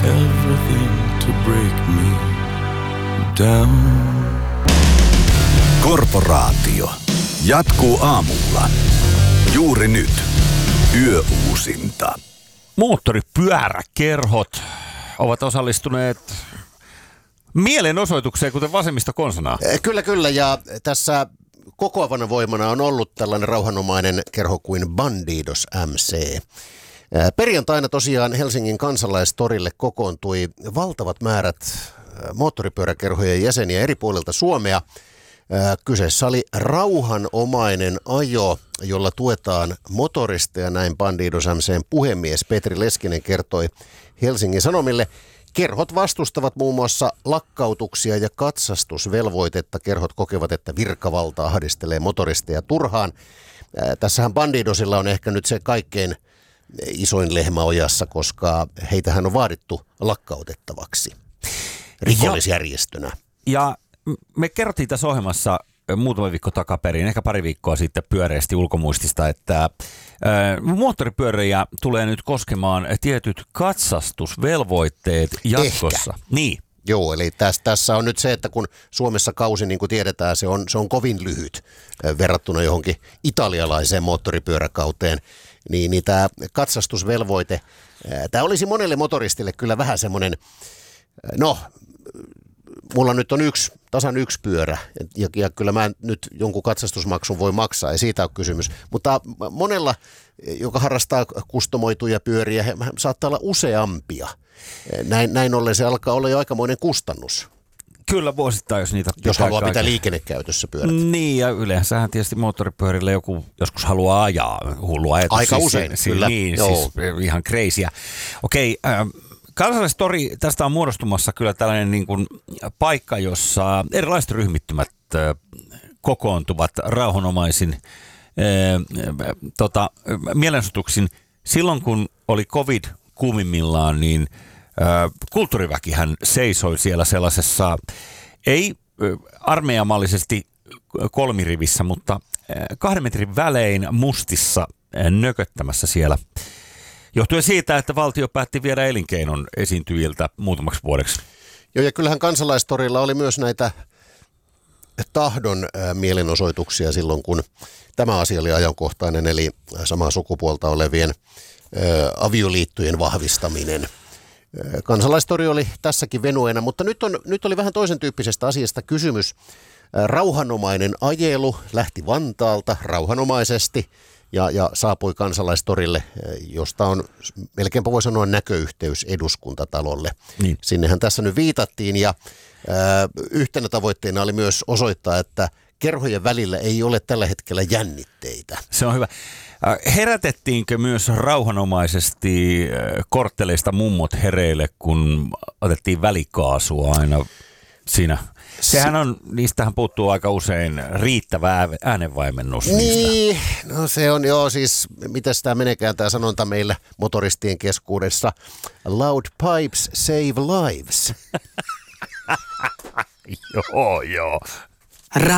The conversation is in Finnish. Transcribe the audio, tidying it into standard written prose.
everything to break me down. Korporaatio jatkuu aamulla. Juuri nyt. Yöuusinta. Moottoripyöräkerhot ovat osallistuneet mielenosoitukseen, kuten vasemmisto konsanaa. Kyllä, ja tässä kokoavana voimana on ollut tällainen rauhanomainen kerho kuin Bandidos MC. Perjantaina tosiaan Helsingin Kansalaistorille kokoontui valtavat määrät moottoripyöräkerhojen jäseniä eri puolilta Suomea. Kyseessä oli rauhanomainen ajo, jolla tuetaan motoristeja, näin Bandidos MC:n puhemies Petri Leskinen kertoi Helsingin Sanomille. Kerhot vastustavat muun muassa lakkautuksia ja katsastusvelvoitetta. Kerhot kokevat, että virkavalta ahdistelee motoristeja turhaan. Tässähän Bandidosilla on ehkä nyt se kaikkein isoin lehmä ojassa, koska heitähän on vaadittu lakkautettavaksi rikollisjärjestönä. Ja me kerrottiin tässä ohjelmassa muutama viikko takaperin, ehkä pari viikkoa sitten pyöreästi ulkomuistista, että moottoripyöriä tulee nyt koskemaan tietyt katsastusvelvoitteet jatkossa. Ehkä. Niin. Joo, eli tässä on nyt se, että kun Suomessa kausi, niin kuin tiedetään, se on kovin lyhyt verrattuna johonkin italialaiseen moottoripyöräkauteen, niin tämä katsastusvelvoite, tämä olisi monelle motoristille kyllä vähän semmoinen, mulla nyt on tasan yksi pyörä ja kyllä mä nyt jonkun katsastusmaksun voi maksaa, ei siitä ole kysymys. Mutta monella, joka harrastaa kustomoituja pyöriä, saattaa olla useampia. Näin ollen se alkaa olla jo aikamoinen kustannus. Kyllä vuosittain, jos haluaa pitää liikennekäytössä pyörät. Niin, ja yleensähän tietysti moottoripyörille joku joskus haluaa ajaa, hullu ajatus. Aika usein, kyllä. Niin, siis ihan crazyä. Okei, Kansalaistori, tästä on muodostumassa kyllä tällainen niin kuin paikka, jossa erilaiset ryhmittymät kokoontuvat rauhanomaisin mielenosoituksin. Silloin kun oli COVID kuumimmillaan, niin kulttuuriväkihän seisoi siellä sellaisessa, ei armeijamallisesti kolmirivissä, mutta 2 metrin välein mustissa nököttämässä siellä. Johtuen siitä, että valtio päätti viedä elinkeinon esiintyjiltä muutamaksi vuodeksi. Joo, ja kyllähän Kansalaistorilla oli myös näitä tahdon mielenosoituksia silloin, kun tämä asia oli ajankohtainen, eli samaa sukupuolta olevien avioliittojen vahvistaminen. Kansalaistori oli tässäkin venueena, mutta nyt oli vähän toisen tyyppisestä asiasta kysymys. Rauhanomainen ajelu lähti Vantaalta rauhanomaisesti ja saapui Kansalaistorille, josta on melkeinpä voi sanoa näköyhteys Eduskuntatalolle. Niin. Sinnehän tässä nyt viitattiin ja yhtenä tavoitteena oli myös osoittaa, että kerhojen välillä ei ole tällä hetkellä jännitteitä. Se on hyvä. Herätettiinkö myös rauhanomaisesti kortteleista mummot hereille, kun otettiin välikaasua aina siinä? Sehän on, niistähän puuttuu aika usein riittävä äänenvaimennus. Niin, no se on siis, miten tämä menekään tämä sanonta meillä motoristien keskuudessa, loud pipes save lives. Joo,